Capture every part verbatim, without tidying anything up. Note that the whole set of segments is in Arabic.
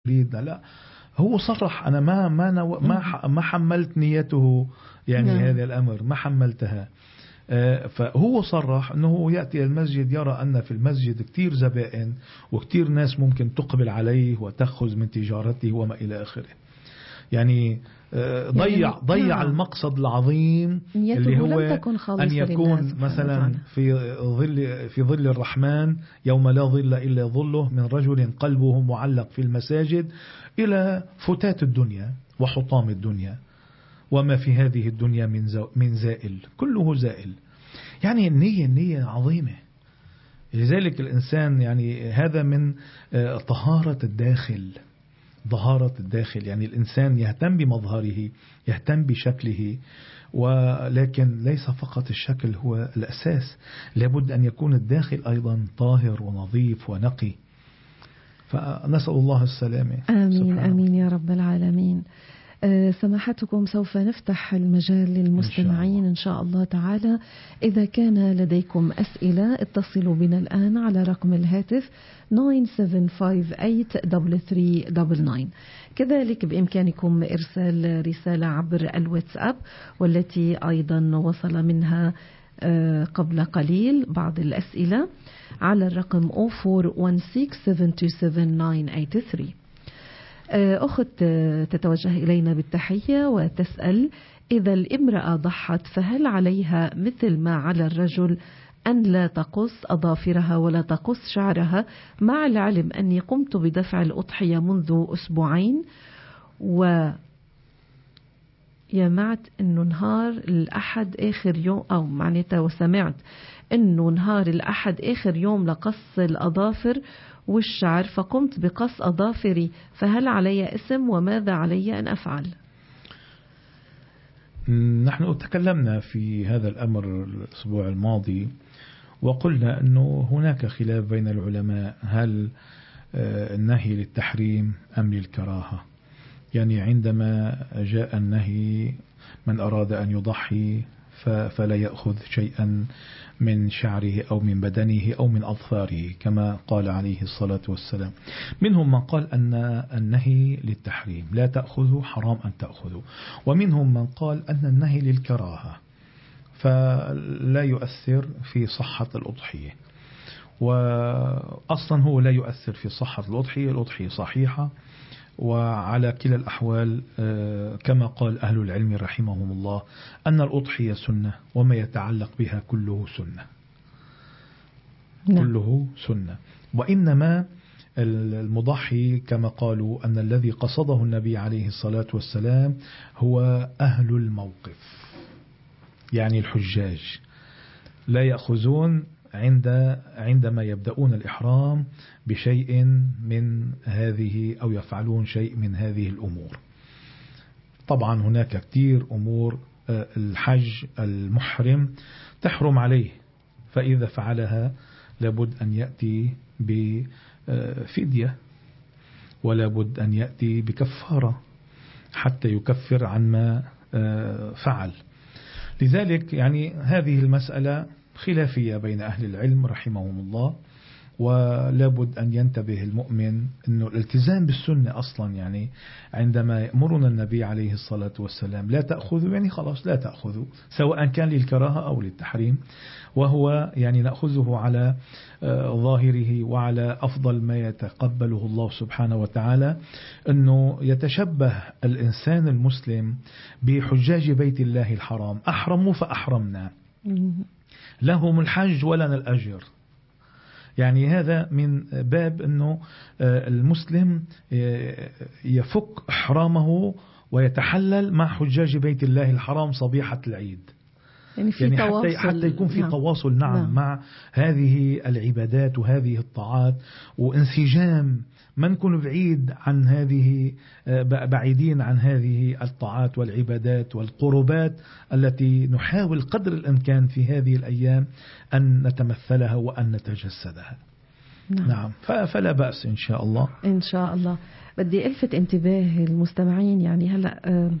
يريد. لا، هو صرح أنا ما ما نو ما ما حملت نيته يعني نعم. هذا الأمر ما حملتها. فهو صرح أنه يأتي المسجد يرى أن في المسجد كتير زبائن وكتير ناس ممكن تقبل عليه وتأخذ من تجارته وما إلى آخره. يعني ضيع ضيع نعم. المقصد العظيم اللي هو لم تكن أن يكون مثلا في ظل في ظل الرحمن يوم لا ظل إلا ظله، من رجل قلبه معلق في المساجد، إلى فتات الدنيا وحطام الدنيا وما في هذه الدنيا من من زائل، كله زائل. يعني النية النية عظيمة. لذلك الإنسان يعني هذا من طهارة الداخل، طهارة الداخل. يعني الإنسان يهتم بمظهره، يهتم بشكله، ولكن ليس فقط الشكل هو الأساس، لابد أن يكون الداخل أيضا طاهر ونظيف ونقي. فنسأل الله السلامة. آمين آمين يا رب العالمين. سماحتكم سوف نفتح المجال للمستمعين إن شاء الله تعالى. إذا كان لديكم أسئلة اتصلوا بنا الآن على رقم الهاتف تسعة سبعة خمسة ثمانية ثلاثة ثلاثة تسعة تسعة. كذلك بإمكانكم إرسال رسالة عبر الواتساب، والتي أيضا وصل منها قبل قليل بعض الأسئلة على الرقم صفر أربعة واحد ستة سبعة اثنين سبعة تسعة ثمانية ثلاثة. أخت تتوجه إلينا بالتحية وتسأل: إذا الامرأة ضحت فهل عليها مثل ما على الرجل أن لا تقص أظافرها ولا تقص شعرها، مع العلم أني قمت بدفع الأضحية منذ أسبوعين، ويمعت أنه نهار الأحد آخر يوم، أو معناتها وسمعت أنه نهار الأحد آخر يوم لقص الأظافر والشعر، فقمت بقص أظافري، فهل علي اسم وماذا علي أن أفعل؟ نحن تكلمنا في هذا الأمر الأسبوع الماضي وقلنا أنه هناك خلاف بين العلماء، هل النهي للتحريم أم للكراهة. يعني عندما جاء النهي من أراد أن يضحي فلا يأخذ شيئا من شعره أو من بدنه أو من أظفاره كما قال عليه الصلاة والسلام. منهم من قال أن النهي للتحريم، لا تأخذه، حرام أن تأخذه. ومنهم من قال أن النهي للكراهة، فلا يؤثر في صحة الأضحية. وأصلا هو لا يؤثر في صحة الأضحية، الأضحية صحيحة. وعلى كلا الأحوال كما قال أهل العلم رحمهم الله أن الأضحية سنة، وما يتعلق بها كله سنة. نعم. كله سنة. وإنما المضحي كما قالوا أن الذي قصده النبي عليه الصلاة والسلام هو أهل الموقف، يعني الحجاج لا يأخذون عند عندما يبدأون الإحرام بشيء من هذه أو يفعلون شيء من هذه الأمور. طبعا هناك كثير أمور الحج المحرم تحرم عليه، فإذا فعلها لابد أن يأتي بفدية، ولا بد أن يأتي بكفارة حتى يكفر عن ما فعل. لذلك يعني هذه المسألة خلافية بين أهل العلم رحمهم الله، ولا بد أن ينتبه المؤمن أنه الالتزام بالسنة أصلا. يعني عندما يأمرنا النبي عليه الصلاة والسلام لا تأخذوا، يعني خلاص لا تأخذوا، سواء كان للكراهة أو للتحريم، وهو يعني نأخذه على ظاهره وعلى أفضل ما يتقبله الله سبحانه وتعالى، أنه يتشبه الإنسان المسلم بحجاج بيت الله الحرام، أحرموا فأحرمنا، لهم الحج ولنا الأجر. يعني هذا من باب أنه المسلم يفك إحرامه ويتحلل مع حجاج بيت الله الحرام صبيحة العيد. يعني, في يعني تواصل. حتى, حتى يكون في نعم. تواصل نعم, نعم مع هذه العبادات وهذه الطاعات، وانسجام، ما نكون بعيد عن هذه بعيدين عن هذه الطاعات والعبادات والقربات التي نحاول قدر الإمكان في هذه الأيام أن نتمثلها وأن نتجسدها. نعم, نعم. فلا بأس إن شاء الله. إن شاء الله. بدي ألفت انتباه المستمعين، يعني هلأ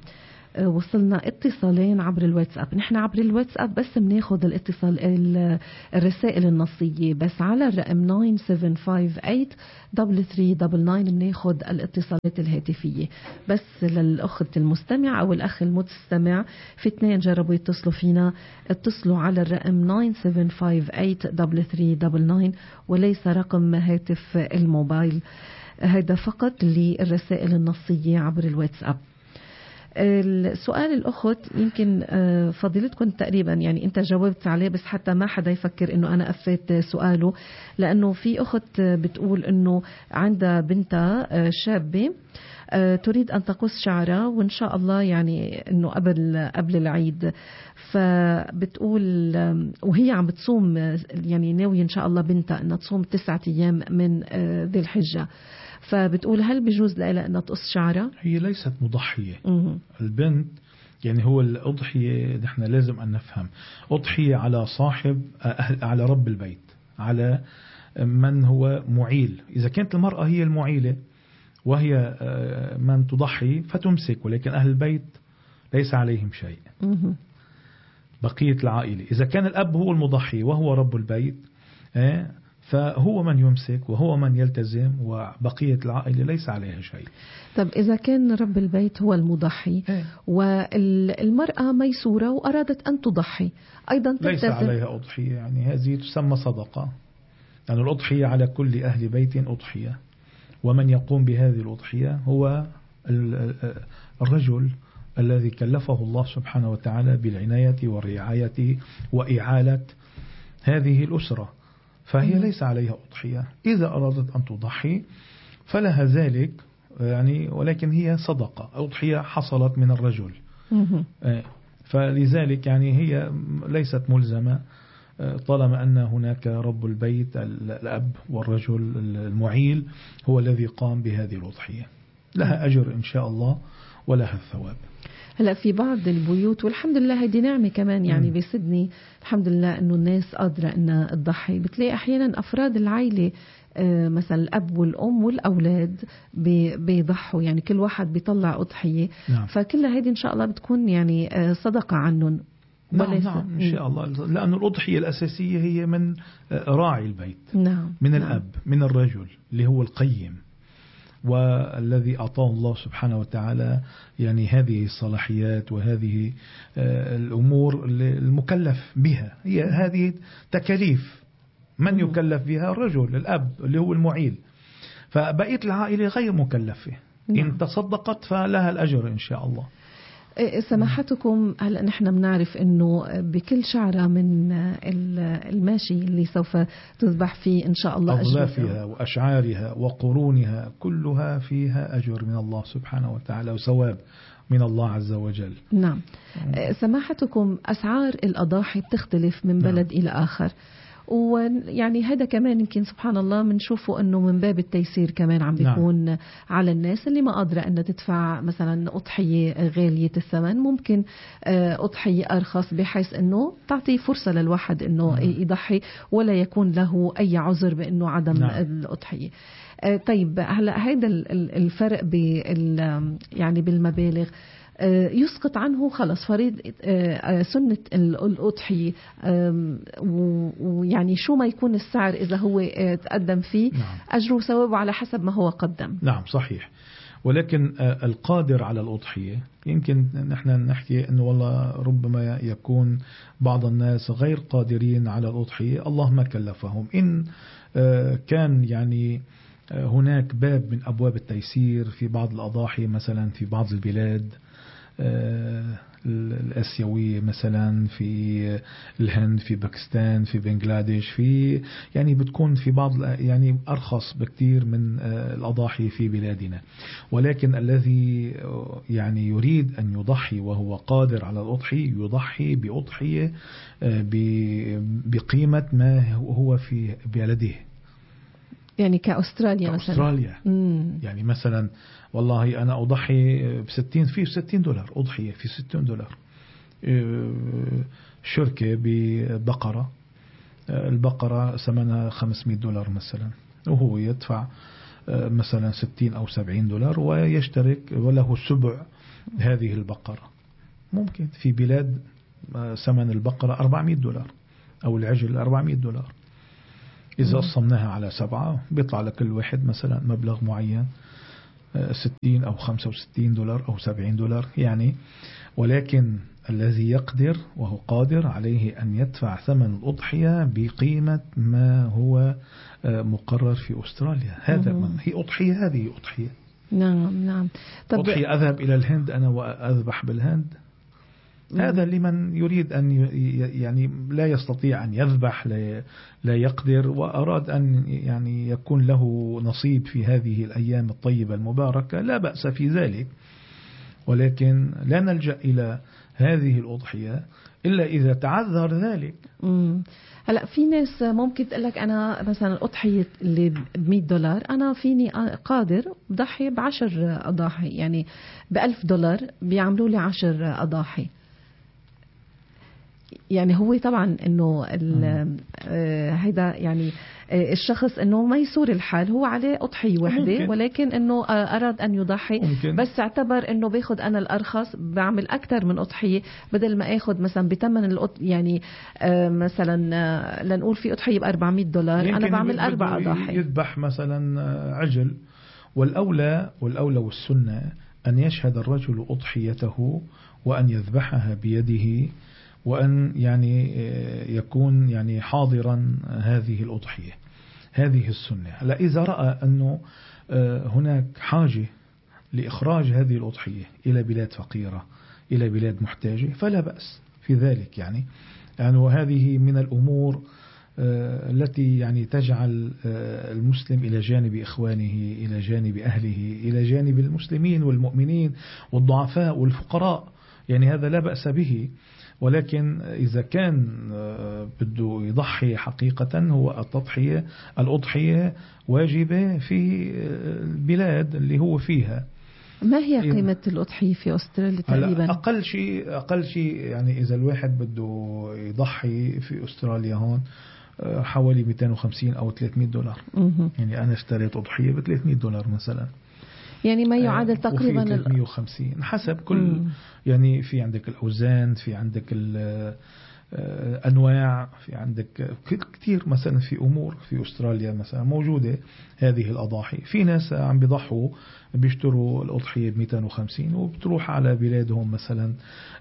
وصلنا اتصالين عبر الواتساب. نحن عبر الواتساب بس بناخد الاتصال الرسائل النصية بس، على الرقم تسعة سبعة خمسة ثمانية ثلاثة ثلاثة تسعة تسعة بناخد الاتصالات الهاتفية. بس للأخت المستمع أو الأخ المستمع في اثنين جربوا يتصلوا فينا، اتصلوا على الرقم تسعة سبعة خمسة ثمانية ثلاثة ثلاثة تسعة تسعة وليس رقم هاتف الموبايل. هذا فقط للرسائل النصية عبر الواتساب. السؤال الأخت يمكن فضيلتكم تقريبا يعني أنت جاوبت عليه، بس حتى ما حدا يفكر أنه أنا أفيت سؤاله، لأنه في أخت بتقول أنه عندها بنتها شابة تريد أن تقص شعرها وإن شاء الله يعني أنه قبل قبل العيد، فبتقول وهي عم بتصوم يعني ناوية إن شاء الله بنتها أنها تصوم تسعة أيام من ذي الحجة، فبتقول هل بيجوز لها أنها تقص شعرها؟ هي ليست مضحية. البنت يعني هو الأضحية نحن لازم أن نفهم أضحية على صاحب على رب البيت، على من هو معيل. إذا كانت المرأة هي المعيلة وهي من تضحي فتمسك، ولكن أهل البيت ليس عليهم شيء. بقية العائلة إذا كان الأب هو المضحي وهو رب البيت فهو من يمسك وهو من يلتزم، وبقية العائلة ليس عليها شيء. طب إذا كان رب البيت هو المضحي ايه؟ والمرأة ميسورة وأرادت أن تضحي أيضا تلتزم، ليس عليها أضحية، يعني هذه تسمى صدقة. يعني الأضحية على كل أهل بيت أضحية، ومن يقوم بهذه الأضحية هو الرجل الذي كلفه الله سبحانه وتعالى بالعناية والرعاية وإعالة هذه الأسرة، فهي ليس عليها أضحية. إذا أرادت أن تضحي فلها ذلك يعني، ولكن هي صدقة، أضحية حصلت من الرجل، فلذلك يعني هي ليست ملزمة طالما أن هناك رب البيت الأب والرجل المعيل هو الذي قام بهذه الأضحية، لها أجر إن شاء الله ولها الثواب. هلا في بعض البيوت والحمد لله هذه نعمة كمان يعني بسدني الحمد لله انه الناس قادرة انها تضحي، بتلاقي احيانا افراد العائلة مثلا الاب والام والاولاد بيضحوا، يعني كل واحد بيطلع اضحية. نعم. فكلها هذه ان شاء الله بتكون يعني صدقة عنهم. نعم, نعم إن شاء الله، لأن الأضحية الأساسية هي من راعي البيت. نعم. من نعم. الأب من الرجل اللي هو القيم والذي أعطاه الله سبحانه وتعالى يعني هذه الصلاحيات وهذه الأمور المكلف بها، هي هذه تكاليف من يكلف بها الرجل الأب اللي هو المعيل، فبقية العائلة غير مكلفة. إن تصدقت فلها الأجر إن شاء الله. سماحتكم هلا نحن بنعرف انه بكل شعرة من الماشي اللي سوف تذبح فيه ان شاء الله أظلافها وأشعارها وقرونها كلها فيها أجر من الله سبحانه وتعالى وثواب من الله عز وجل. نعم. سماحتكم أسعار الأضاحي بتختلف من بلد نعم. إلى آخر، ويعني هذا كمان يمكن سبحان الله بنشوفه انه من باب التيسير كمان عم بيكون نعم. على الناس اللي ما قادرة ان تدفع مثلا أضحية غالية الثمن، ممكن أضحية أرخص بحيث انه تعطي فرصة للواحد انه نعم. يضحي ولا يكون له اي عذر بانه عدم نعم. الأضحية. طيب هلا هذا الفرق بال يعني بالمبالغ يسقط عنه خلص فريض سنة الأضحية، ويعني شو ما يكون السعر إذا هو تقدم فيه نعم. أجره وثوابه على حسب ما هو قدم. نعم صحيح، ولكن القادر على الأضحية يمكن نحن نحكي أنه والله ربما يكون بعض الناس غير قادرين على الأضحية، الله ما كلفهم. إن كان يعني هناك باب من أبواب التيسير في بعض الأضاحي، مثلا في بعض البلاد الآسيوية مثلا في الهند في باكستان في بنغلاديش، في يعني بتكون في بعض يعني أرخص بكثير من الأضاحي في بلادنا، ولكن الذي يعني يريد أن يضحي وهو قادر على الأضحية يضحي بأضحية بقيمة ما هو في بلده. يعني كأستراليا مثلا أستراليا يعني مثلا والله أنا أضحي بستين في ستين دولار أضحية في ستين دولار، شركة ببقرة البقرة ثمنها خمسمائة دولار مثلا، وهو يدفع مثلا ستين أو سبعين دولار ويشترك وله سبع هذه البقرة. ممكن في بلاد ثمن البقرة أربعمائة دولار أو العجل أربعمائة دولار. إذا قسمناها على سبعة بيطلع لكل واحد مثلا مبلغ معين، ستين أو خمسة وستين دولار أو سبعين دولار يعني. ولكن الذي يقدر وهو قادر عليه أن يدفع ثمن الأضحية بقيمة ما هو مقرر في أستراليا. هذا من هي أضحية، هذه أضحية. نعم نعم. طب أضحية أذهب إلى الهند أنا وأذبح بالهند، هذا لمن يريد أن يعني لا يستطيع أن يذبح، لا يقدر، وأراد أن يعني يكون له نصيب في هذه الأيام الطيبة المباركة، لا بأس في ذلك. ولكن لا نلجأ إلى هذه الأضحية إلا إذا تعذر ذلك. امم هلا في ناس ممكن تقول لك أنا مثلا الأضحية اللي ب مئة دولار أنا فيني قادر بضحي بعشر أضاحي، يعني بألف دولار بيعملوا لي عشر أضاحي. يعني هو طبعا انه هيدا يعني الشخص انه ميسور الحال، هو عليه اضحيه وحده، ولكن انه اراد ان يضحي ممكن. بس اعتبر انه باخذ انا الارخص، بعمل اكثر من اضحيه بدل ما اخذ مثلا بثمن الأط... يعني مثلا لنقول في اضحيه ب أربعمائة دولار انا بعمل اربع اضاحي. يذبح مثلا عجل، والاولى والاولى والسنه ان يشهد الرجل اضحيته وان يذبحها بيده، وأن يعني يكون يعني حاضرا هذه الأضحية، هذه السنة. لا إذا رأى أنه هناك حاجة لإخراج هذه الأضحية إلى بلاد فقيرة، إلى بلاد محتاجة، فلا بأس في ذلك. يعني يعني وهذه من الأمور التي يعني تجعل المسلم إلى جانب إخوانه، إلى جانب أهله، إلى جانب المسلمين والمؤمنين والضعفاء والفقراء، يعني هذا لا بأس به. ولكن إذا كان بده يضحي حقيقة، هو التضحية الأضحية واجبة في البلاد اللي هو فيها. ما هي قيمة الأضحية في أستراليا تقريبا؟ أقل شيء أقل شيء يعني إذا الواحد بده يضحي في أستراليا هون حوالي مئتين وخمسين أو ثلاثمائة دولار. يعني أنا اشتريت أضحية ب ثلاثمائة دولار مثلا، يعني ما يعادل تقريبا ثلاثمائة وخمسين حسب كل مم. يعني في عندك الأوزان، في عندك الأنواع، في عندك كتير مثلا في أمور في أستراليا مثلا موجودة هذه الأضاحي. في ناس عم بيضحوا بيشتروا الأضحية ب مئتين وخمسين وبتروح على بلادهم مثلا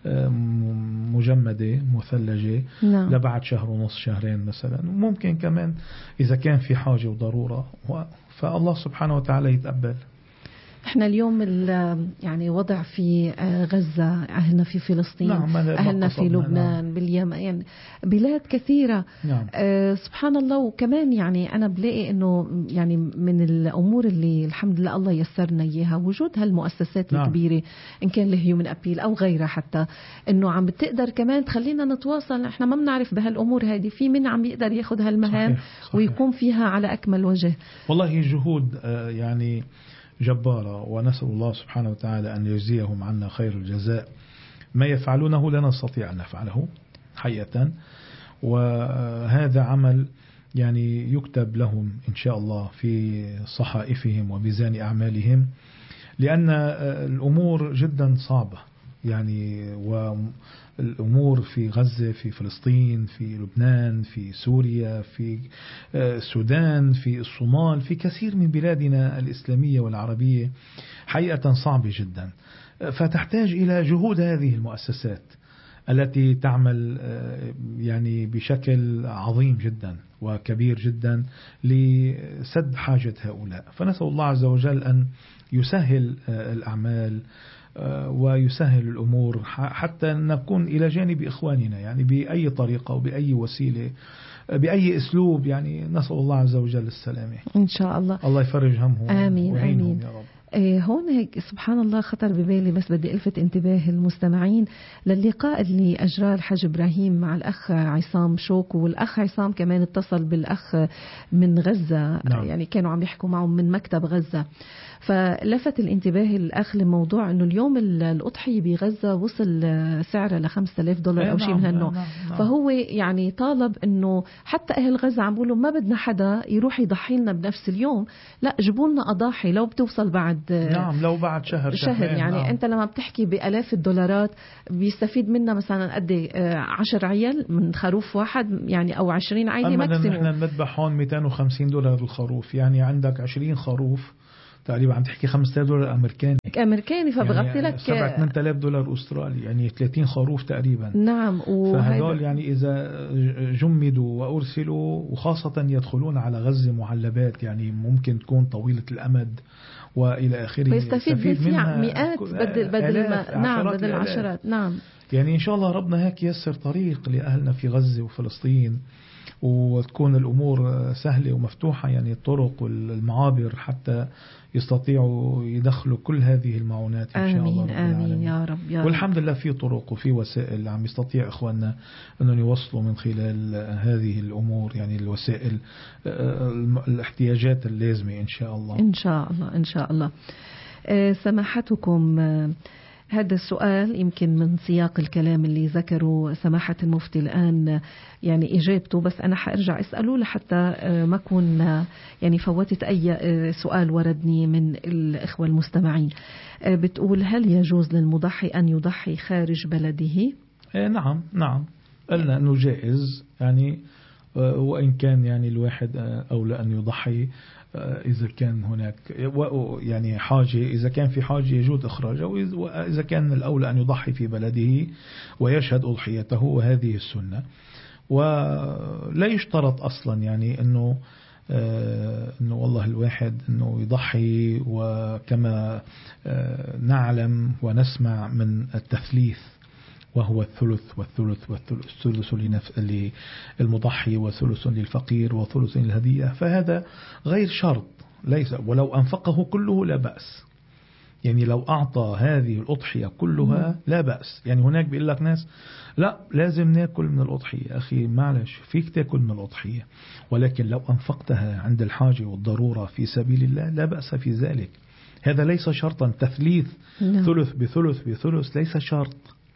مجمدة مثلجة نعم. لبعد شهر ونص شهرين مثلا، وممكن كمان إذا كان في حاجة وضرورة، فالله سبحانه وتعالى يتقبل. احنا اليوم يعني وضع في غزة، أهلنا في فلسطين، نعم، أهلنا في لبنان، نعم. باليمن، يعني بلاد كثيرة. نعم. آه سبحان الله. وكمان يعني أنا بلاقي إنه يعني من الأمور اللي الحمد لله الله يسرنا إياها وجود هالمؤسسات نعم. الكبيرة، إن كان الهيومن أبيل أو غيرها، حتى إنه عم بتقدر كمان تخلينا نتواصل. احنا ما بنعرف بهالأمور هذه، في من عم يقدر ياخد هالمهام صحيح. صحيح. ويقوم فيها على أكمل وجه. والله جهود آه يعني جبارة، ونسأل الله سبحانه وتعالى أن يجزيهم عنا خير الجزاء. ما يفعلونه لا نستطيع أن نفعله حقيقة، وهذا عمل يعني يكتب لهم إن شاء الله في صحائفهم وميزان أعمالهم، لأن الأمور جدا صعبة. يعني والأمور في غزة، في فلسطين، في لبنان، في سوريا، في السودان، في الصومال، في كثير من بلادنا الإسلامية والعربية حقيقة صعبة جدا. فتحتاج إلى جهود هذه المؤسسات التي تعمل يعني بشكل عظيم جدا وكبير جدا لسد حاجة هؤلاء. فنسأل الله عز وجل أن يسهل الأعمال ويسهل الأمور حتى نكون إلى جانب إخواننا، يعني بأي طريقة وبأي وسيلة بأي أسلوب. يعني نسأل الله عز وجل السلامة إن شاء الله. الله يفرج همهم آمين آمين يا رب. إيه هون هيك سبحان الله خطر ببالي، بس بدي ألفت انتباه المستمعين للقاء اللي أجراه الحاج إبراهيم مع الأخ عصام شوك، والأخ عصام كمان اتصل بالأخ من غزة. نعم. يعني كانوا عم يحكوا معهم من مكتب غزة، فلفت الانتباه الأخ لموضوع أنه اليوم الأضحية بغزة وصل سعرها لخمسة آلاف دولار أو شيء من هالنوع. نعم نعم. فهو يعني طالب أنه حتى أهل غزة عم بيقولوا ما بدنا حدا يروح يضحي لنا بنفس اليوم، لا جيبوا لنا أضاحي لو بتوصل بعد بعد نعم لو بعد شهر شهر يعني نعم. أنت لما بتحكي بآلاف الدولارات بيستفيد منها مثلا قد عشر عيال من خروف واحد يعني أو عشرين عيلة ماكسيموم. نحن المذبح هون مئتين وخمسين دولار الخروف، يعني عندك عشرين خروف تقريبا عم تحكي خمسة آلاف دولار أمريكاني أمريكاني فبغطي يعني لك سبعة ثمانية آلاف دولار أسترالي، يعني ثلاثين خروف تقريبا. نعم فهذول يعني إذا جمدوا وأرسلوا وخاصة يدخلون على غزة معلبات يعني ممكن تكون طويلة الأمد وإلى آخره، يستفيد منها مئات بدل بدل ما نعم بدل عشرات. نعم يعني إن شاء الله ربنا هيك يسر طريق لأهلنا في غزة وفلسطين وتكون الأمور سهلة ومفتوحة، يعني الطرق والمعابر حتى يستطيعوا يدخلوا كل هذه المعونات إن شاء الله. آمين آمين يا رب يا والحمد رب. لله في طرق وفي وسائل عم يستطيع إخواننا أنهم يوصلوا من خلال هذه الأمور، يعني الوسائل الاحتياجات اللازمة إن شاء الله. إن شاء الله إن شاء الله. سماحتكم هذا السؤال يمكن من سياق الكلام اللي ذكره سماحة المفتي الآن يعني إجابته، بس أنا حأرجع أسأله لحتى ما أكون يعني فوتت أي سؤال وردني من الإخوة المستمعين. بتقول هل يجوز للمضحي أن يضحي خارج بلده؟ نعم نعم قلنا أنه جائز، يعني وإن كان يعني الواحد أولى أن يضحي إذا كان هناك يعني حاجة، إذا كان في حاجة يجوز إخراجه، وإذا كان الأولى أن يضحي في بلده ويشهد أضحيته، وهذه السنة. ولا يشترط أصلا يعني أنه أنه والله الواحد أنه يضحي، وكما نعلم ونسمع من التثليث وهو الثلث والثلث والثلث، ثلث للمضحي وثلث للفقير وثلث للهدية، فهذا غير شرط ليس، ولو أنفقه كله لا بأس، يعني لو أعطى هذه الأضحية كلها لا بأس. يعني هناك بيقول لك ناس لا لازم ناكل من الأضحية، أخي معلش فيك تاكل من الأضحية، ولكن لو أنفقتها عند الحاجة والضرورة في سبيل الله لا بأس في ذلك، هذا ليس شرطا. تثليث ثلث بثلث بثلث ليس شرط.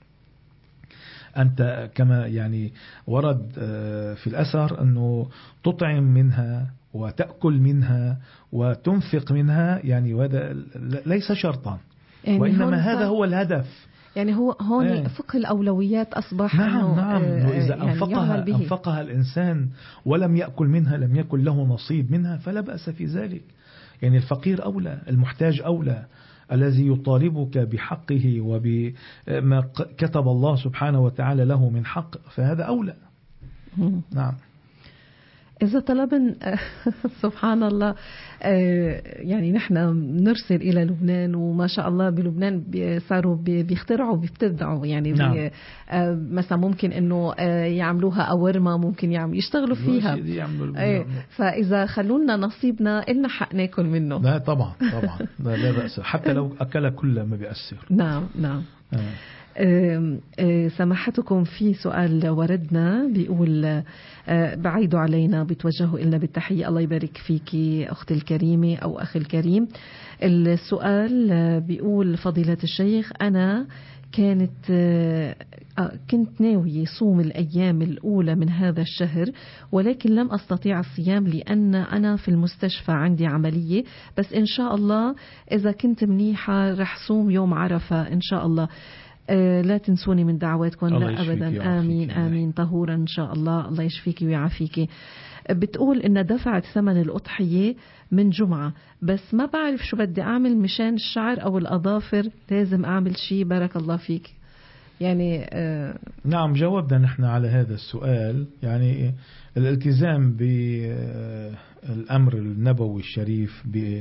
أنت كما يعني ورد في الأثر أنه تطعم منها وتأكل منها وتنفق منها، يعني وهذا ليس شرطا، يعني وإنما هذا هو الهدف. يعني هو هون ايه. فقه الأولويات أصبح نعم إنه نعم إنه إذا يعني أنفقها, أنفقها الإنسان ولم يأكل منها لم يكن له نصيب منها فلا بأس في ذلك. يعني الفقير أولى، المحتاج أولى، الذي يطالبك بحقه وبما كتب الله سبحانه وتعالى له من حق، فهذا أولى. نعم. إذا طلبن سبحان الله يعني نحن نرسل إلى لبنان، وما شاء الله بلبنان صاروا بيخترعوا بيبتدعوا يعني نعم. مثلا ممكن إنه يعملوها أورما، ممكن يعملوا يشتغلوا فيها، فإذا خلونا نصيبنا إلنا حق ناكل منه. لا طبعا طبعا لا, لا بأس، حتى لو أكل كله ما بيأثر. نعم نعم. آه. سماحتكم في سؤال وردنا بيقول بعيدوا علينا بتوجهوا إلنا بالتحية، الله يبارك فيكي أختي الكريمة أو أخي الكريم. السؤال بيقول فضيلة الشيخ أنا كانت كنت ناوية صوم الأيام الأولى من هذا الشهر، ولكن لم أستطيع الصيام لأن أنا في المستشفى عندي عملية، بس إن شاء الله إذا كنت منيحة رح صوم يوم عرفة إن شاء الله. آه لا تنسوني من دعواتكم. لا أبدا. آمين آمين. طهورا إن شاء الله، الله يشفيكي ويعافيكي. بتقول إن دفعت ثمن الأضحية من جمعة، بس ما بعرف شو بدي أعمل مشان الشعر أو الأظافر، لازم أعمل شيء؟ بارك الله فيك. يعني آه نعم جاوبنا نحن على هذا السؤال. يعني الالتزام بالأمر النبوي الشريف ب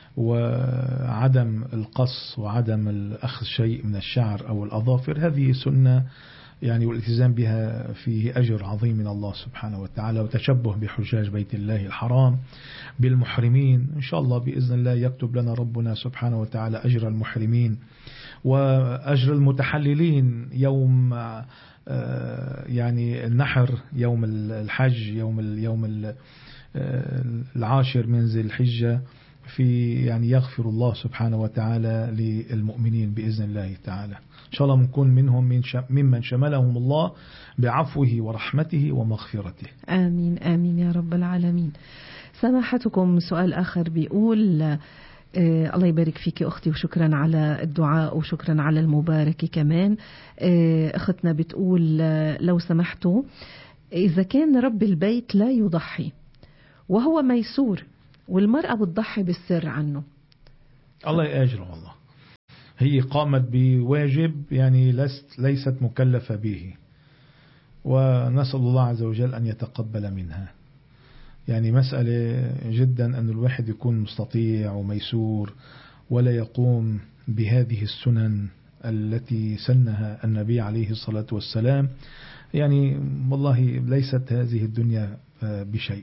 وعدم القص وعدم الأخذ شيء من الشعر أو الأظافر، هذه سنة يعني، والالتزام بها فيه أجر عظيم من الله سبحانه وتعالى، وتشبه بحجاج بيت الله الحرام بالمحرمين. إن شاء الله بإذن الله يكتب لنا ربنا سبحانه وتعالى أجر المحرمين وأجر المتحللين يوم يعني النحر، يوم الحج، يوم يوم العاشر من ذي الحجة، في يعني يغفر الله سبحانه وتعالى للمؤمنين بإذن الله تعالى. إن شاء الله نكون منهم من ممن شملهم الله بعفوه ورحمته ومغفرته. آمين آمين يا رب العالمين. سماحتكم سؤال آخر بيقول آه الله يبارك فيك أختي، وشكرا على الدعاء وشكرا على المباركة كمان. آه أختنا بتقول آه لو سمحتوا، إذا كان رب البيت لا يضحي وهو ميسور والمرأة بتضحي بالسر عنه، الله يأجره والله. هي قامت بواجب يعني لست ليست مكلفة به، ونسأل الله عز وجل أن يتقبل منها. يعني مسألة جدا أن الواحد يكون مستطيع وميسور ولا يقوم بهذه السنن التي سنها النبي عليه الصلاة والسلام. يعني والله ليست هذه الدنيا بشيء،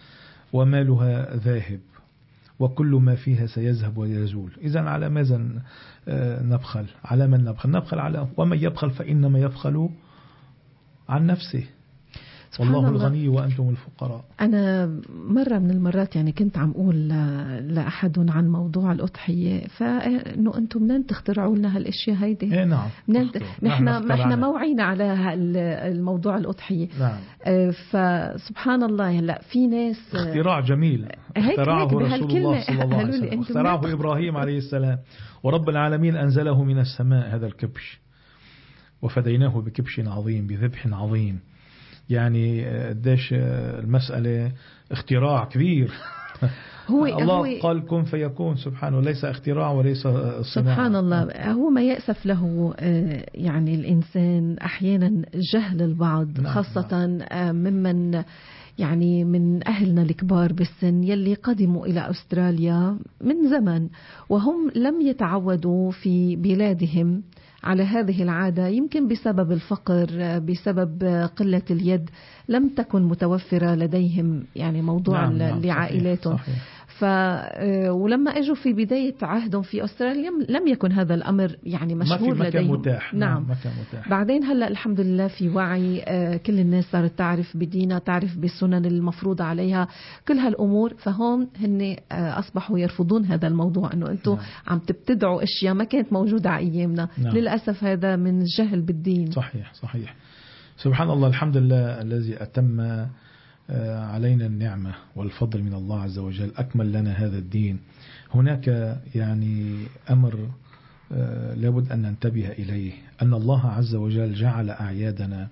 ومالها ذاهب، وكل ما فيها سيذهب ويزول. إذن على ماذا نبخل؟ على من نبخل؟ نبخل على ومن يبخل فإنما يبخل عن نفسه، والله الغني وأنتم الفقراء. أنا مرة من المرات يعني كنت عم أقول لأحد عن موضوع الأضحية، فإنه أنتم منين تخترعوا لنا هالأشياء هيدي؟ إيه نعم، نحن نحن موعين على الموضوع الأضحية. نعم. فسبحان الله، هلا في ناس اختراع جميل اخترعه رسول الله صلى الله عليه وسلم، اخترعه إبراهيم عليه السلام، ورب العالمين أنزله من السماء هذا الكبش، وفديناه بكبش عظيم بذبح عظيم. يعني قديش المسألة اختراع كبير. هو الله هو قال كن فيكون، سبحانه، ليس اختراع وليس صناعة. سبحان الله. هو ما يأسف له يعني الإنسان أحيانا جهل البعض، نعم خاصة نعم. ممن يعني من أهلنا الكبار بالسن يلي قدموا إلى أستراليا من زمن، وهم لم يتعودوا في بلادهم على هذه العادة، يمكن بسبب الفقر، بسبب قلة اليد، لم تكن متوفرة لديهم يعني موضوع نعم نعم لعائلاتهم. صحيح صحيح. ف ولما اجوا في بداية عهدهم في أستراليا لم يكن هذا الأمر يعني مشهور ما في لديهم. متاح. نعم ما كان متاح. بعدين هلا الحمد لله في وعي، كل الناس صارت تعرف بدينها، تعرف بالسنن المفروضة عليها، كل هالأمور، فهم هن أصبحوا يرفضون هذا الموضوع، إنه أنتم نعم. عم تبتدعوا أشياء ما كانت موجودة على أيامنا. نعم. للأسف هذا من الجهل بالدين. صحيح صحيح. سبحان الله، الحمد لله الذي أتم علينا النعمة والفضل من الله عز وجل، أكمل لنا هذا الدين. هناك يعني أمر لابد أن ننتبه إليه، أن الله عز وجل جعل أعيادنا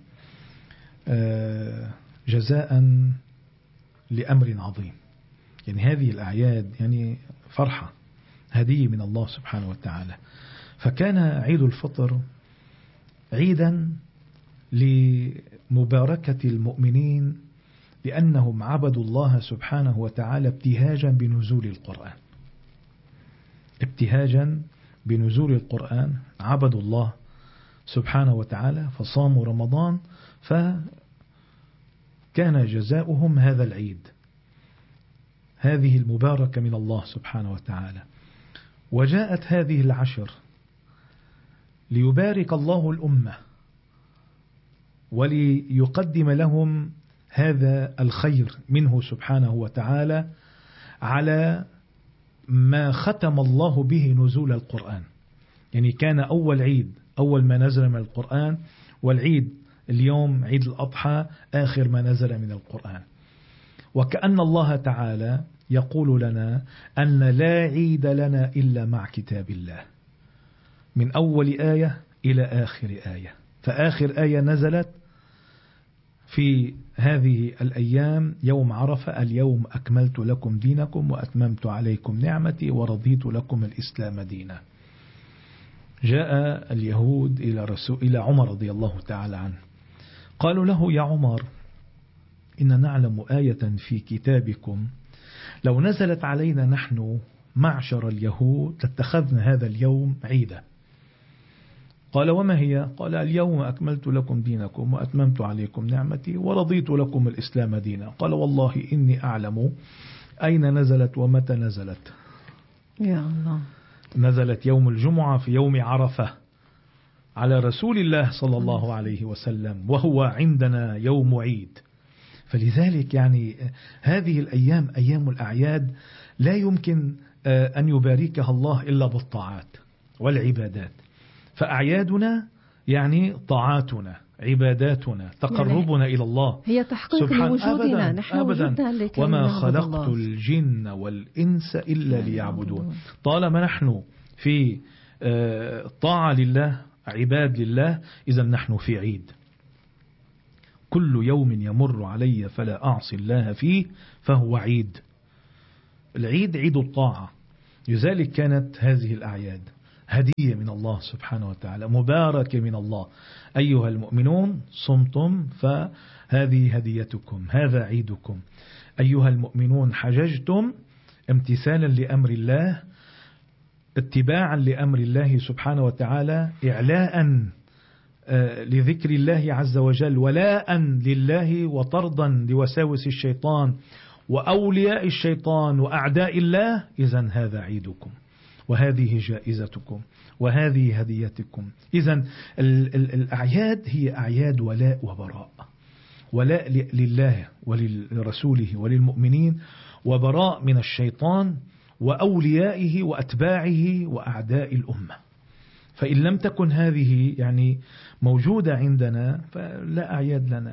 جزاء لأمر عظيم. يعني هذه الأعياد يعني فرحة، هدية من الله سبحانه وتعالى. فكان عيد الفطر عيدا لمباركة المؤمنين، لأنهم عبدوا الله سبحانه وتعالى ابتهاجا بنزول القرآن، ابتهاجا بنزول القرآن، عبدوا الله سبحانه وتعالى فصاموا رمضان، فكان جزاؤهم هذا العيد، هذه المباركة من الله سبحانه وتعالى. وجاءت هذه العشر ليبارك الله الأمة وليقدم لهم هذا الخير منه سبحانه وتعالى على ما ختم الله به نزول القرآن. يعني كان أول عيد أول ما نزل من القرآن، والعيد اليوم عيد الأضحى آخر ما نزل من القرآن. وكأن الله تعالى يقول لنا أن لا عيد لنا إلا مع كتاب الله، من أول آية إلى آخر آية. فآخر آية نزلت في هذه الأيام يوم عرفة: اليوم أكملت لكم دينكم وأتممت عليكم نعمتي ورضيت لكم الإسلام دينا. جاء اليهود إلى رسول إلى عمر رضي الله تعالى عنه، قالوا له: يا عمر، إن نعلم آية في كتابكم لو نزلت علينا نحن معشر اليهود لاتخذنا هذا اليوم عيدا. قال: وما هي؟ قال: اليوم أكملت لكم دينكم وأتممت عليكم نعمتي ورضيت لكم الإسلام دينا. قال: والله إني أعلم أين نزلت ومتى نزلت. يا الله. نزلت يوم الجمعة في يوم عرفة على رسول الله صلى الله عليه وسلم، وهو عندنا يوم عيد. فلذلك يعني هذه الأيام أيام الأعياد لا يمكن أن يباركها الله إلا بالطاعات والعبادات. فأعيادنا يعني طاعاتنا، عباداتنا، تقربنا يعني إلى الله هي تحقيق لوجودنا، نحن أبداً وجودنا وما خلقت الجن والإنس إلا ليعبدون. طالما نحن في طاعة لله، عباد لله، إذا نحن في عيد. كل يوم يمر علي فلا أعصي الله فيه فهو عيد. العيد عيد الطاعة. لذلك كانت هذه الأعياد هدية من الله سبحانه وتعالى، مباركة من الله. أيها المؤمنون صمتم فهذه هديتكم، هذا عيدكم. أيها المؤمنون حججتم امتثالا لأمر الله، اتباعا لأمر الله سبحانه وتعالى، إعلاء لذكر الله عز وجل، ولاء لله، وطردا لوساوس الشيطان وأولياء الشيطان وأعداء الله. إذن هذا عيدكم، وهذه جائزتكم، وهذه هديتكم. إذن الأعياد هي أعياد ولاء وبراء، ولاء لله ولرسوله وللمؤمنين، وبراء من الشيطان وأوليائه وأتباعه وأعداء الأمة. فإن لم تكن هذه يعني موجودة عندنا فلا أعياد لنا.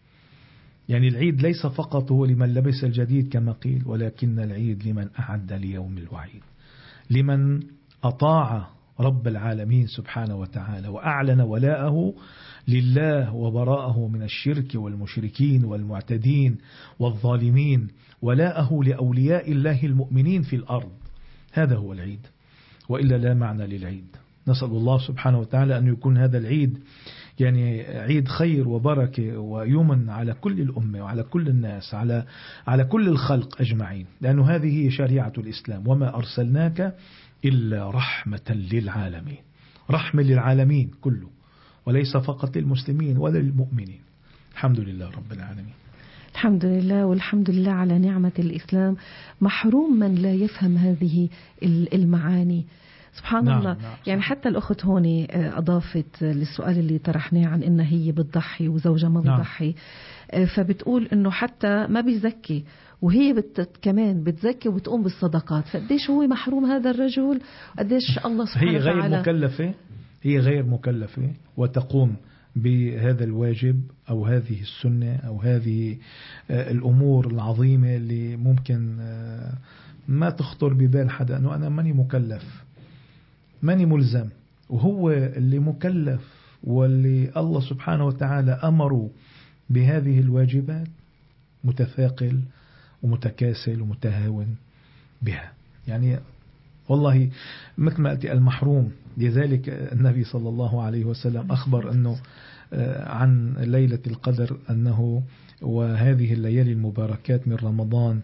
يعني العيد ليس فقط هو لمن لبس الجديد كما قيل، ولكن العيد لمن أعد ليوم الوعيد، لمن أطاع رب العالمين سبحانه وتعالى وأعلن ولاءه لله وبراءه من الشرك والمشركين والمعتدين والظالمين، ولاءه لأولياء الله المؤمنين في الأرض. هذا هو العيد، وإلا لا معنى للعيد. نسأل الله سبحانه وتعالى أن يكون هذا العيد يعني عيد خير وبركة ويمن على كل الأمة وعلى كل الناس، على على كل الخلق أجمعين، لأن هذه هي شريعة الإسلام. وما أرسلناك إلا رحمة للعالمين، رحمة للعالمين كله، وليس فقط للمسلمين ولا للمؤمنين. الحمد لله رب العالمين. الحمد لله، والحمد لله على نعمة الإسلام. محروم من لا يفهم هذه المعاني. سبحان نعم الله. نعم يعني حتى الأخت هون أضافت للسؤال اللي طرحناه عن إن هي بتضحي وزوجها ما بتضحي، نعم. فبتقول إنه حتى ما بيزكي وهي بت كمان بتزكي وبتقوم بالصدقات، فقديش هو محروم هذا الرجل، قديش الله سبحانه هي غير وتعالى مكلفة هي غير مكلفة وتقوم بهذا الواجب أو هذه السنة أو هذه الأمور العظيمة اللي ممكن ما تخطر ببال حدا أنه أنا ماني مكلف، ماني ملزم، وهو اللي مكلف واللي الله سبحانه وتعالى أمره بهذه الواجبات متثاقل ومتكاسل ومتهاون بها. يعني والله مثل ما أتي المحروم. لذلك النبي صلى الله عليه وسلم أخبر أنه عن ليلة القدر أنه وهذه الليالي المباركات من رمضان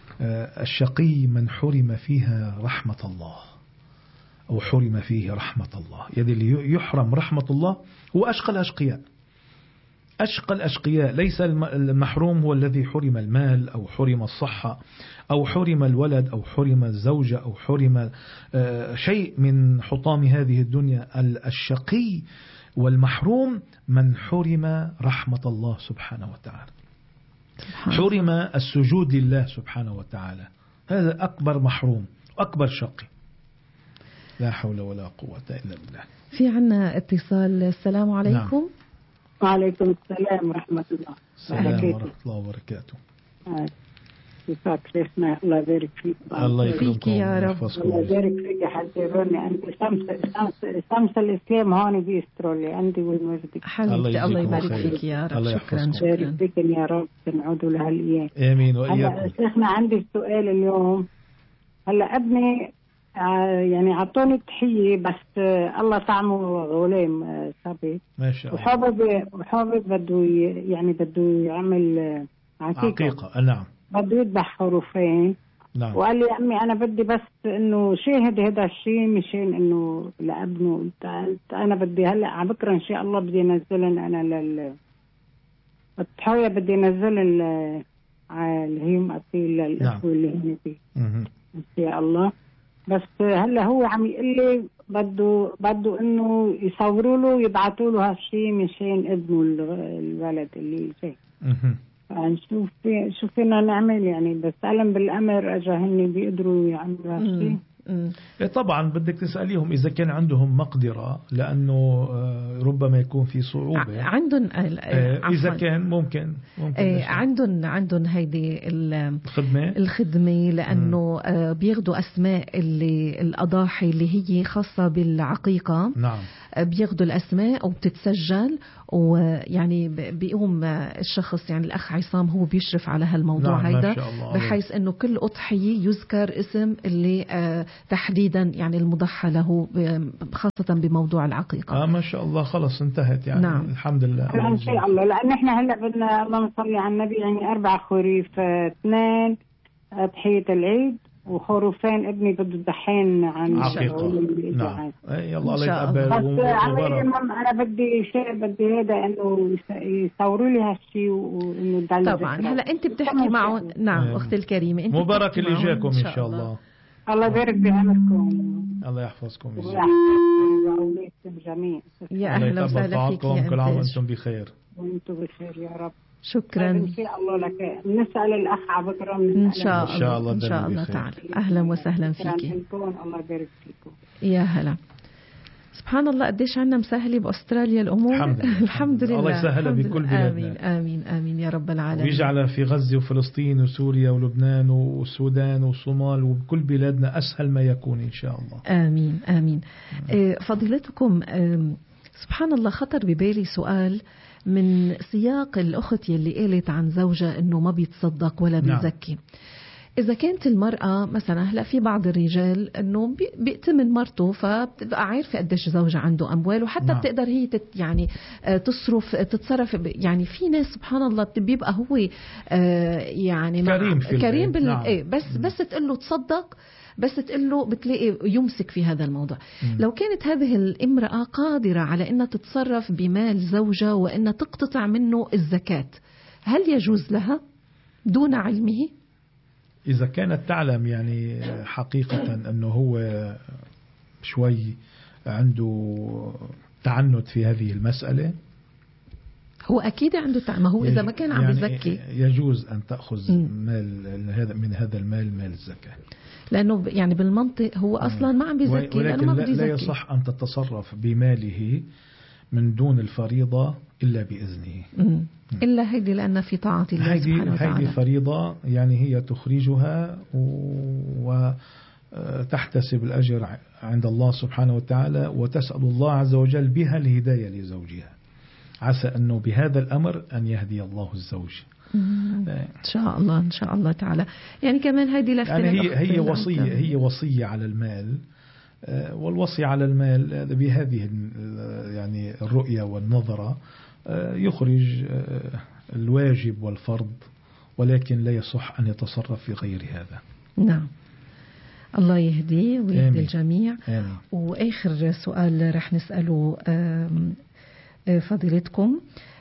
الشقي من حرم فيها رحمة الله، أو حرم فيه رحمة الله. يدي اللي يحرم رحمة الله هو أشقى الأشقياء، أشقى الأشقياء. ليس المحروم هو الذي حرم المال أو حرم الصحة أو حرم الولد أو حرم الزوجة أو حرم شيء من حطام هذه الدنيا. الشقي والمحروم من حرم رحمة الله سبحانه وتعالى، حرم السجود لله سبحانه وتعالى. هذا أكبر محروم وأكبر شقي. لا حول ولا قوة إلا بالله. في عنا اتصال. السلام عليكم. نعم. وعليكم السلام ورحمة الله. السلام ورحمة الله وبركاته. كيفك شيخنا؟ الله يبارك فيك. الله يكرمك يا رب. الله يبارك فيك يا حاج روني. أنت شمس شمس الإسلام هون بأستراليا عندي والمجد. حبيبتي الله يبارك فيك يا رب. شكرا شكرا. يبارك فيك يا رب. تنعودوا لهالأيام. آمين وإياكم. شيخنا عندي سؤال اليوم. هلا ابني يعني عطوني تحية بس الله طعمه غلام صبي ما شاء الله، وحابب وحابب بده يعني بده يعمل عقيقة. عقيقة نعم. بده يذبح خروفين. نعم. وقال لي أمي أنا بدي بس إنه شاهد هذا الشيء مشان إنه لابنه. أنا بدي هلا على بكرة إن شاء الله بدي أنزلن أنا لل التحية بدي أنزلن اللي هي مقتيل للأخوة اللي هنا فيه إن شاء الله. بس هلا هو عم يقول لي بده بده انه يصوروا له ويبعثوا له هالشيء مشان ابنه الولد اللي جاي. فنشوف شو فينا نعمل يعني. بس علم بالامر اجا هن بيقدروا يعملوا هالشيء. طبعا بدك تسأليهم إذا كان عندهم مقدرة، لأنه ربما يكون في صعوبة عندهم. إذا كان ممكن, ممكن عندهم عندهم هيدي الخدمة الخدمة لأنه م. بياخدوا أسماء اللي الأضاحي اللي هي خاصة بالعقيقة. نعم. بياخدوا الأسماء وبتتسجل، ويعني بيقوم الشخص يعني الأخ عصام هو بيشرف على هالموضوع. نعم. هيدا بحيث أنه كل أضحية يذكر اسم اللي تحديدا يعني المضحى له خاصة بموضوع العقيقة. آه ما شاء الله. خلص انتهت يعني. نعم. الحمد لله إن شاء الله. لأن إحنا هلأ بدنا اللهم صل على النبي يعني أربع خريف، اثنين أضحية العيد وخروفين ابني بده دحين عن عقيقة. نعم. يلا الله يتقبل. بس عمليا أنا بدي شيء، بدي هذا إنه يصوروا لي هالشيء وإنه طبعا. هلا أنت بتحكي معه. نعم أختي الكريمة، أنت مبارك اللي جاكم إن شاء الله. الله يبارك بعمركم. الله يحفظكم وأولادكم جميعا. يا أهلا وسهلا فيك يا كل عام وأنتم بخير. وأنتم بخير يا رب. شكرا. إن شاء الله لك. نسأل الأخ عبكرة إن شاء الله. إن شاء الله, إن شاء الله تعالى. أهلا وسهلا فيك. الله يبارك فيكم. يا هلا. سبحان الله قديش عنا مسهلة بأستراليا الأمور. الحمد لله. الحمد لله. الله يسهل بكل بلادنا. آمين آمين آمين يا رب العالمين. ويجعل في غزة وفلسطين وسوريا ولبنان والسودان والصومال وبكل بلادنا أسهل ما يكون إن شاء الله. آمين آمين. فضيلتكم سبحان الله خطر ببالي سؤال من سياق الأخت يلي قالت عن زوجها إنه ما بيتصدق ولا بيزكي. نعم. إذا كانت المرأة مثلا هلا في بعض الرجال إنه بيأتمن مرته فبتبقى عارفة قديش زوجها عنده أموال وحتى نعم. بتقدر هي تت يعني تصرف تتصرف يعني. في ناس سبحان الله بيبقى هو يعني كريم في كريم بال نعم. إيه بس بس تقول له تصدق، بس تقول له بتلاقي يمسك في هذا الموضوع. م. لو كانت هذه الامرأة قادرة على أنها تتصرف بمال زوجها وأنها تقتطع منه الزكاة، هل يجوز لها دون علمه؟ إذا كانت تعلم يعني حقيقة أنه هو شوي عنده تعنت في هذه المسألة، هو أكيد عنده تعمى. هو إذا ما كان عم يعني يزكي يجوز أن تأخذ مال من هذا المال مال الزكاة، لأنه يعني بالمنطق هو أصلا ما عم بيزكي. ولكن ما لا يصح أن تتصرف بماله من دون الفريضة إلا بإذنه. مم. إلا هيدي لأن في طاعة الله سبحانه وتعالى. هيدي فريضة يعني هي تخرجها وتحتسب الأجر عند الله سبحانه وتعالى، وتسأل الله عز وجل بها الهداية لزوجها، عسى أنه بهذا الأمر أن يهدي الله الزوج. إن شاء الله إن شاء الله تعالى. يعني كمان هذه لفتة يعني هي هي وصية هي وصية على المال، والوصي على المال بهذه يعني الرؤية والنظرة يخرج الواجب والفرض، ولكن لا يصح أن يتصرف في غير هذا. نعم. الله يهديه ويهدي آمين. الجميع. آمين. وآخر سؤال رح نسأله فضيلتكم.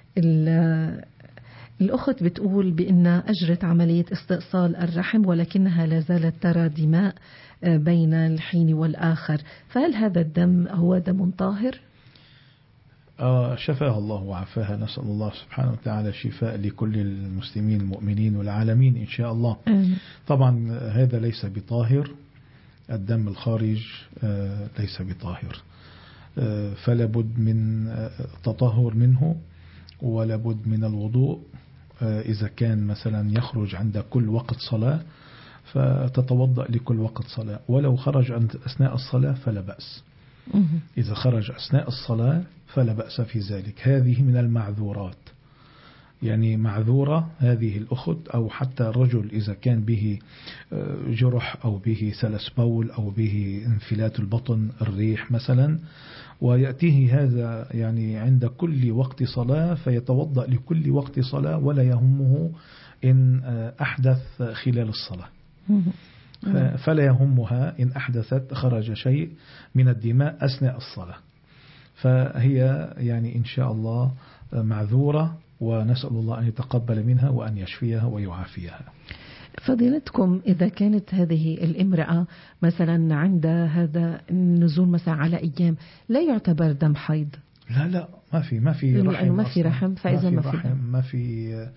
الأخت بتقول بأن أجرت عملية استئصال الرحم ولكنها لا زالت ترى دماء بين الحين والآخر، فهل هذا الدم هو دم طاهر؟ آه شفاها الله وعافاها. نسأل الله سبحانه وتعالى شفاء لكل المسلمين المؤمنين والعالمين إن شاء الله. آمين. طبعا هذا ليس بطاهر، الدم الخارج آه ليس بطاهر، آه فلا بد من التطهر منه ولا بد من الوضوء. آه إذا كان مثلا يخرج عند كل وقت صلاة فتتوضأ لكل وقت صلاة، ولو خرج عند أثناء الصلاة فلا بأس. إذا خرج أثناء الصلاة فلا بأس في ذلك. هذه من المعذورات، يعني معذورة هذه الأخت، أو حتى الرجل إذا كان به جرح أو به سلس بول أو به انفلات البطن الريح مثلا، ويأتيه هذا يعني عند كل وقت صلاة فيتوضأ لكل وقت صلاة ولا يهمه إن أحدث خلال الصلاة، فلا يهمها إن أحدثت خرج شيء من الدماء أثناء الصلاة، فهي يعني إن شاء الله معذورة، ونسأل الله أن يتقبل منها وأن يشفيها ويعافيها. فضيلتكم إذا كانت هذه الامرأة مثلا عند هذا النزول مثلا على أيام لا يعتبر دم حيض؟ لا لا ما في ما في رحم، ما في رحم، فإذا ما في رحم ما في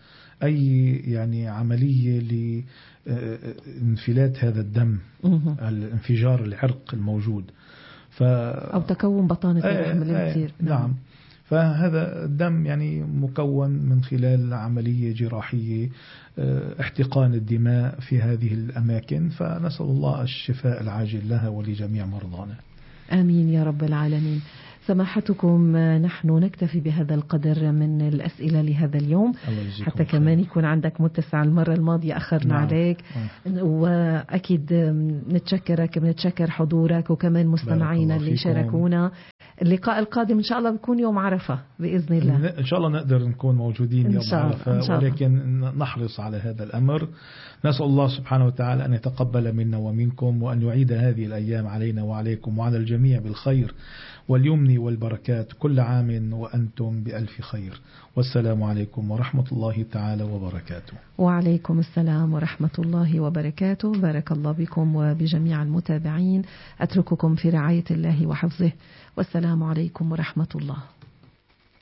أي يعني عملية لانفلات هذا الدم، الانفجار العرق الموجود، ف أو تكون بطانة الرحم اللي بتصير. نعم. نعم، فهذا الدم يعني مكون من خلال عملية جراحية احتقان الدماء في هذه الأماكن، فنسأل الله الشفاء العاجل لها ولجميع مرضانا. آمين يا رب العالمين. سماحتكم نحن نكتفي بهذا القدر من الأسئلة لهذا اليوم، حتى كمان يكون عندك متسع. المرة الماضية أخرنا نعم. عليك نعم. وأكيد نتشكرك، بنتشكر حضورك وكمان مستمعينا اللي شاركونا. اللقاء القادم إن شاء الله بيكون يوم عرفة بإذن الله. إن شاء الله نقدر نكون موجودين يوم عرفة، ولكن نحرص على هذا الأمر. نسأل الله سبحانه وتعالى أن يتقبل منا ومنكم، وأن يعيد هذه الأيام علينا وعليكم وعلى الجميع بالخير واليمن والبركات. كل عام وأنتم بألف خير، والسلام عليكم ورحمة الله تعالى وبركاته. وعليكم السلام ورحمة الله وبركاته. بارك الله بكم وبجميع المتابعين. أترككم في رعاية الله وحفظه، والسلام عليكم ورحمة الله.